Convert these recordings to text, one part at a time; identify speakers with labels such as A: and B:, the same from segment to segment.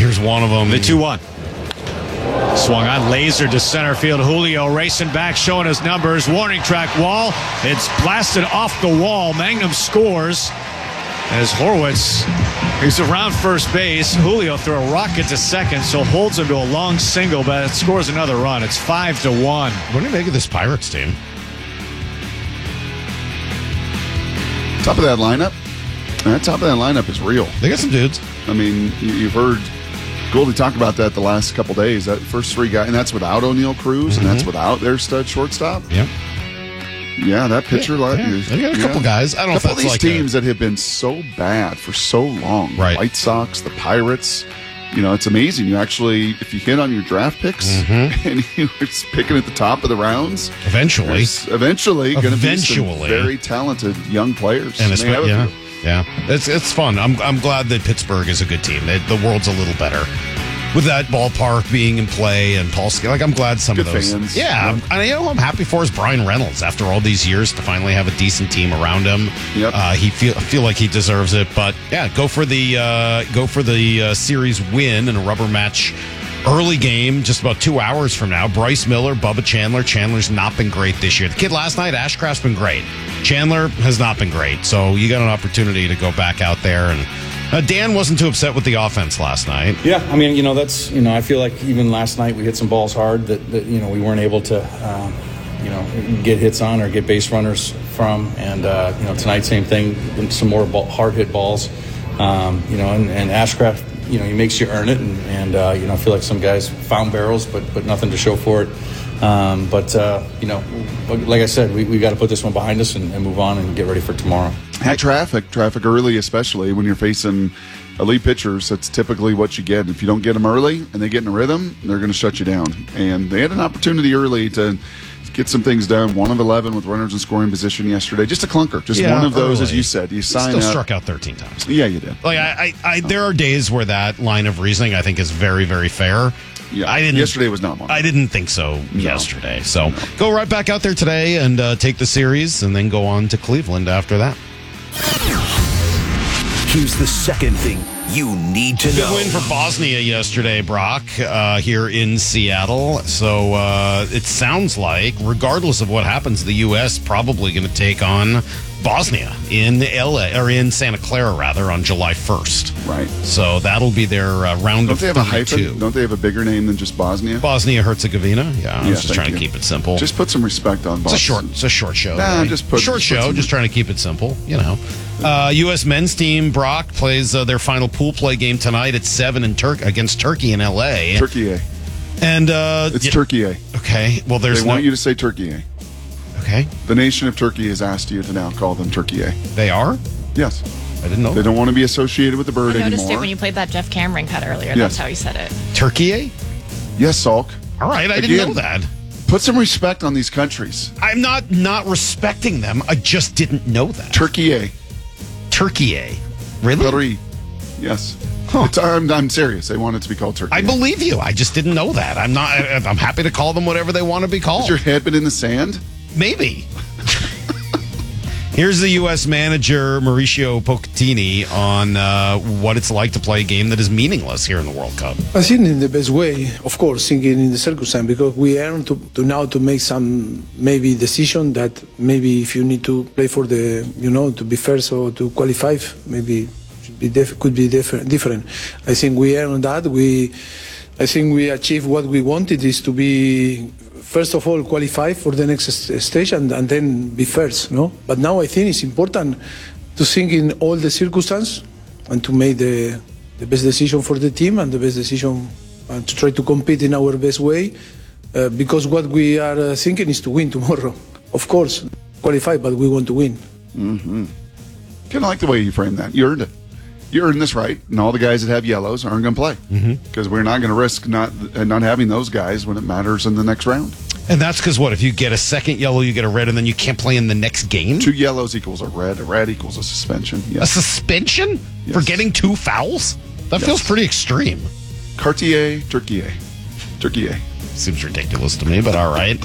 A: Here's one of them.
B: The 2-1. Swung on, laser to center field. Julio racing back, showing his numbers. Warning track wall. It's blasted off the wall. Magnum scores as Horwitz, he's around first base. Julio threw a rocket to second, so holds him to a long single, but it scores another run. It's 5-1.
A: What do you make of this Pirates team?
C: Top of that lineup. That top of that lineup is real.
A: They got some dudes.
C: I mean, you've heard Goldie talk about that the last couple days. That first three guys, and that's without O'Neal Cruz, and that's without their stud shortstop.
A: Yep.
C: Yeah, that pitcher.
A: They got a couple guys. I don't know if
C: couple
A: that's
C: of these teams that have been so bad for so long.
A: Right.
C: White Sox, the Pirates. It's amazing. You actually, if you hit on your draft picks and you're picking at the top of the rounds,
A: eventually
C: going to be some very talented young players.
A: And it's fun. I'm glad that Pittsburgh is a good team. The world's a little better with that ballpark being in play and Paul Skeens. I'm glad some
C: good
A: of those
C: fans.
A: Yeah, I'm happy for is Brian Reynolds after all these years to finally have a decent team around him.
C: Yep.
A: He feel like he deserves it. But yeah, go for the series win in a rubber match. Early game, just about 2 hours from now. Bryce Miller, Bubba Chandler. Chandler's not been great this year. The kid last night, Ashcraft's been great. Chandler has not been great. So you got an opportunity to go back out there. And Dan wasn't too upset with the offense last night.
D: Yeah, I mean, that's, I feel like even last night we hit some balls hard that we weren't able to, get hits on or get base runners from. And, tonight, same thing, some more hard hit balls, and Ashcraft, he makes you earn it. And I feel like some guys found barrels, but nothing to show for it. Like I said, we got to put this one behind us and move on and get ready for tomorrow.
C: Traffic early, especially when you're facing elite pitchers. That's typically what you get. If you don't get them early and they get in a rhythm, they're going to shut you down. And they had an opportunity early to get some things done. 1 of 11 with runners in scoring position yesterday. Just a clunker. Just one of those, as you said. You
A: still struck out 13 times.
C: Yeah, you did.
A: Like there are days where that line of reasoning I think is very, very fair.
C: Yeah, yesterday was not one.
A: I didn't think so yesterday. So go right back out there today and take the series and then go on to Cleveland after that.
E: Here's the second thing you need to know.
A: Good win for Bosnia yesterday, Brock, here in Seattle. So it sounds like, regardless of what happens, the U.S. probably going to take on Bosnia in LA, or in Santa Clara, rather, on July 1st.
C: Right.
A: So that'll be their round of 32.
C: Don't they have a hyphen? Don't they have a bigger name than just Bosnia?
A: Bosnia-Herzegovina. Yeah, I was just trying to keep it simple.
C: Just put some respect on Bosnia.
A: It's a short show.
C: Nah,
A: right?
C: just
A: trying to keep it simple, U.S. men's team, Brock, plays their final pool play game tonight at 7 against Turkey in L.A.
C: Turkey A.
A: And
C: it's Turkey A.
A: Okay. Well, they
C: want you to say Turkey A.
A: Okay.
C: The nation of Turkey has asked you to now call them Turkey A.
A: They are?
C: Yes.
A: I didn't know
C: They don't want to be associated with the bird anymore.
F: I noticed it when you played that Jeff Cameron cut earlier.
C: Yes.
F: That's how he said it.
A: Turkey A?
C: Yes, Salk.
A: All right. I didn't know that.
C: Put some respect on these countries.
A: I'm not respecting them. I just didn't know that.
C: Turkey A.
A: Turkey A. Really?
C: Turkey. Yes. Huh. I'm serious. They want it to be called Turkey.
A: I believe you. I just didn't know that. I'm happy to call them whatever they want to be called.
C: Has your head been in the sand?
A: Maybe. Here's the U.S. manager, Mauricio Pochettino, on what it's like to play a game that is meaningless here in the World Cup.
G: I think in the best way, of course, thinking in the circumstance, because we earn to make some maybe decision that maybe if you need to play for the, to be first or to qualify, maybe could be different. I think we earned that. I think we achieved what we wanted, is to be, first of all, qualify for the next stage and then be first. No? But now I think it's important to think in all the circumstances and to make the best decision for the team and the best decision and to try to compete in our best way, because what we are thinking is to win tomorrow. Of course, qualify, but we want to win.
C: Mm-hmm. Kind of like the way you frame that. You earned it. You earned this right, and all the guys that have yellows aren't going to play because we're not going to risk not having those guys when it matters in the next round.
A: And that's because what? If you get a second yellow, you get a red, and then you can't play in the next game?
C: 2 yellows equals a red equals a suspension. Yes.
A: A suspension?
C: Yes.
A: For getting 2 fouls? That feels pretty extreme.
C: Cartier, Turkey A.
A: Seems ridiculous to me, but all right.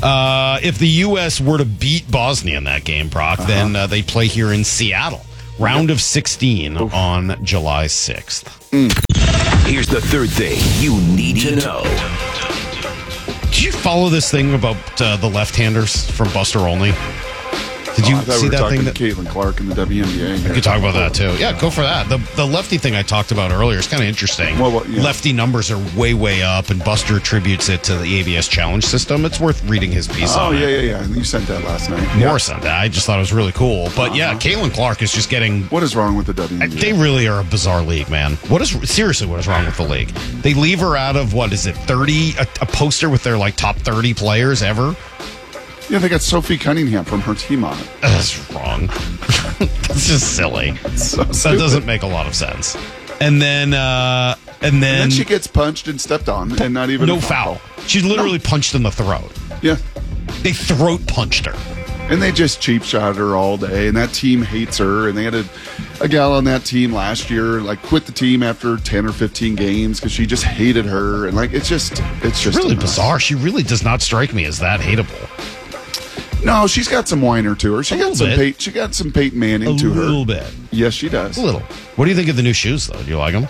A: If the U.S. were to beat Bosnia in that game, Brock, then they play here in Seattle. Round of 16 on July 6th.
E: Here's the third thing you need to know.
A: Did you follow this thing about the left-handers from Buster Olney? Did you
C: I thought
A: see
C: we were
A: that
C: talking
A: thing?
C: to Caitlin Clark in the WNBA.
A: We could talk about that too. Yeah, go for that. The lefty thing I talked about earlier is kind of interesting.
C: Well, yeah.
A: Lefty numbers are way up, and Buster attributes it to the ABS challenge system. It's worth reading his piece on it.
C: Yeah. You sent that last night.
A: More sent that. I just thought it was really cool. But yeah, Caitlin Clark is just getting.
C: What is wrong with the WNBA?
A: They really are a bizarre league, man. What is wrong with the league? They leave her out of 30 a poster with their like top 30 players ever.
C: Yeah, they got Sophie Cunningham from her team on it.
A: That's wrong. That's just silly.
C: So
A: that
C: stupid.
A: doesn't make a lot of sense. And then
C: And then she gets punched and stepped on, and not even
A: no
C: a
A: foul. She literally punched in the throat.
C: Yeah.
A: They throat punched her.
C: And they just cheap shot her all day, and that team hates her. And they had a gal on that team last year, like, quit the team after 10 or 15 games because she just hated her. And, like, it's just
A: really bizarre. She really does not strike me as that hateable.
C: No, she's got some whiner to her. She got some Peyton Manning to her.
A: A little bit.
C: Yes, she does.
A: A little. What do you think of the new shoes, though? Do you like them?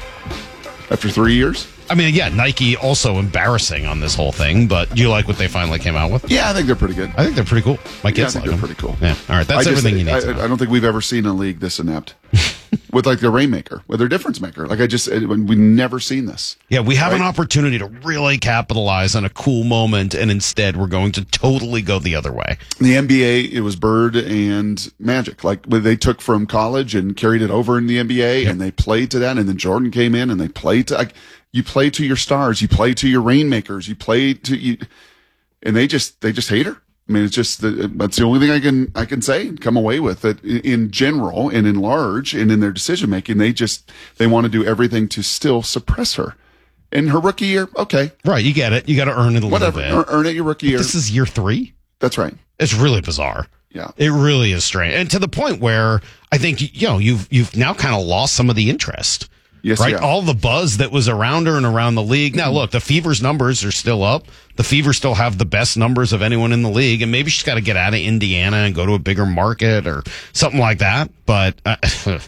C: After 3 years?
A: I mean, yeah, Nike also embarrassing on this whole thing, but do you like what they finally came out with?
C: Yeah, I think they're pretty good.
A: I think they're pretty cool. My kids like
C: they're
A: them.
C: pretty cool.
A: Yeah. All right, that's everything you need to know.
C: I don't think we've ever seen a league this inept with like the Rainmaker, with their difference maker. Like we've never seen this.
A: Yeah, we have an opportunity to really capitalize on a cool moment, and instead we're going to totally go the other way.
C: In the NBA, it was Bird and Magic. Like they took from college and carried it over in the NBA, and they played to that. And then Jordan came in and they played to. You play to your stars, you play to your Rainmakers, you play to you, and they just hate her. I mean, it's just that's the only thing I can say and come away with it in general and in large and in their decision making. They want to do everything to still suppress her. In her rookie year, okay,
A: right? You get it. You got to earn it a little bit.
C: Earn it your rookie year.
A: This is year 3.
C: That's right.
A: It's really bizarre.
C: Yeah,
A: it really is strange, and to the point where I think you've now kind of lost some of the interest.
C: Yes,
A: right.
C: Yeah.
A: All the buzz that was around her and around the league. Now, look, the Fever's numbers are still up. The Fever still have the best numbers of anyone in the league, and maybe she's got to get out of Indiana and go to a bigger market or something like that. But the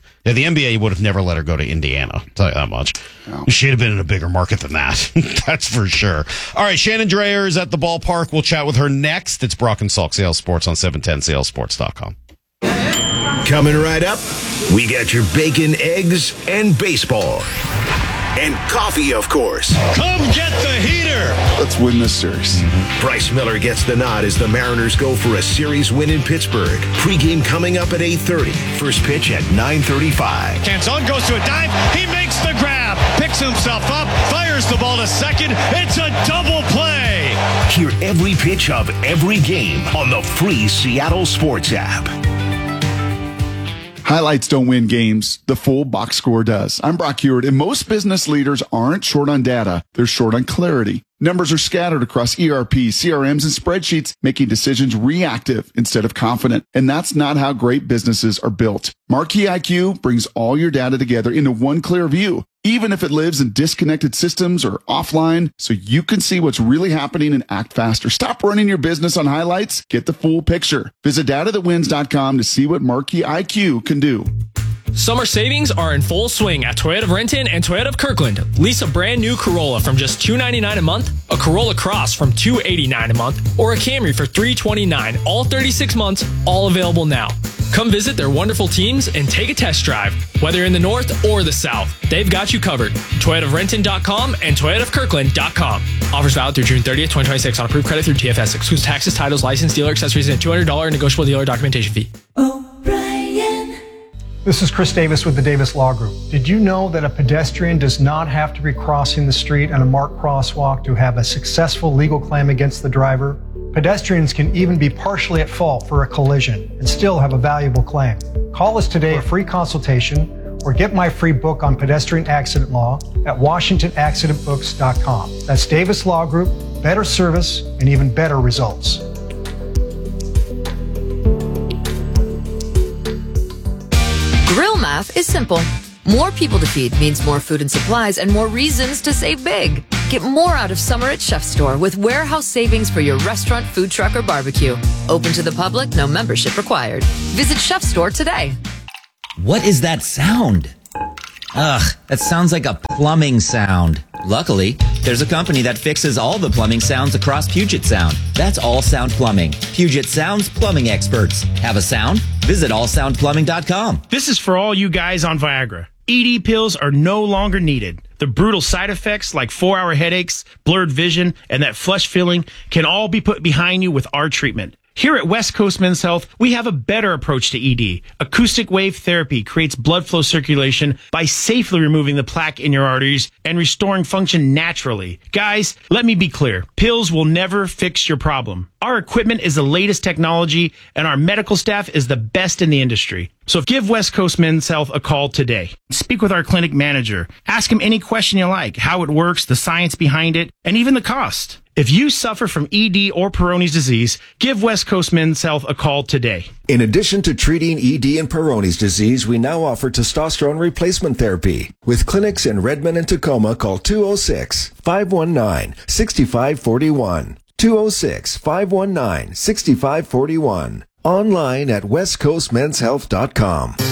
A: NBA would have never let her go to Indiana. I'll tell you that much. No. She'd have been in a bigger market than that. That's for sure. All right, Shannon Drayer is at the ballpark. We'll chat with her next. It's Brock and Salk, CL Sports on 710CLSports.com.
E: Coming right up, we got your bacon, eggs, and baseball. And coffee, of course.
B: Come get the heater.
C: Let's win this series.
E: Bryce Miller gets the nod as the Mariners go for a series win in Pittsburgh. Pre-game coming up at 8:30. First pitch at 9:35.
B: Canzone goes to a dive. He makes the grab. Picks himself up. Fires the ball to second. It's a double play.
E: Hear every pitch of every game on the free Seattle Sports app.
C: Highlights don't win games. The full box score does. I'm Brock Heward, and most business leaders aren't short on data. They're short on clarity. Numbers are scattered across ERP, CRMs, and spreadsheets, making decisions reactive instead of confident. And that's not how great businesses are built. Marquee IQ brings all your data together into one clear view, even if it lives in disconnected systems or offline, so you can see what's really happening and act faster. Stop running your business on highlights. Get the full picture. Visit datathatwins.com to see what Marquee IQ can do.
H: Summer savings are in full swing at Toyota of Renton and Toyota of Kirkland. Lease a brand new Corolla from just $299 a month, a Corolla Cross from $289 a month, or a Camry for $329, all 36 months, all available now. Come visit their wonderful teams and take a test drive. Whether in the north or the south, they've got you covered. ToyotaofRenton.com and ToyotaofKirkland.com. Offers valid through June 30th, 2026 on approved credit through TFS. Excludes taxes, titles, license, dealer accessories, and a $200 negotiable dealer documentation fee.
I: This is Chris Davis with the Davis Law Group. Did you know that a pedestrian does not have to be crossing the street on a marked crosswalk to have a successful legal claim against the driver? Pedestrians can even be partially at fault for a collision and still have a valuable claim. Call us today for a free consultation or get my free book on pedestrian accident law at WashingtonAccidentBooks.com. That's Davis Law Group, better service and even better results.
J: Real math is simple. More people to feed means more food and supplies and more reasons to save big. Get more out of summer at Chef Store with warehouse savings for your restaurant, food truck, or barbecue. Open to the public, no membership required. Visit Chef Store today.
K: What is that sound? Ugh, that sounds like a plumbing sound. Luckily, there's a company that fixes all the plumbing sounds across Puget Sound. That's All Sound Plumbing. Puget Sound's plumbing experts. Have a sound? Visit allsoundplumbing.com.
L: This is for all you guys on Viagra. ED pills are no longer needed. The brutal side effects like 4-hour headaches, blurred vision, and that flush feeling can all be put behind you with our treatment. Here at West Coast Men's Health, we have a better approach to ED. Acoustic wave therapy creates blood flow circulation by safely removing the plaque in your arteries and restoring function naturally. Guys, let me be clear. Pills will never fix your problem. Our equipment is the latest technology, and our medical staff is the best in the industry. So give West Coast Men's Health a call today. Speak with our clinic manager. Ask him any question you like, how it works, the science behind it, and even the cost. If you suffer from ED or Peyronie's disease, give West Coast Men's Health a call today.
E: In addition to treating ED and Peyronie's disease, we now offer testosterone replacement therapy. With clinics in Redmond and Tacoma, call 206-519-6541. 206-519-6541. Online at westcoastmenshealth.com.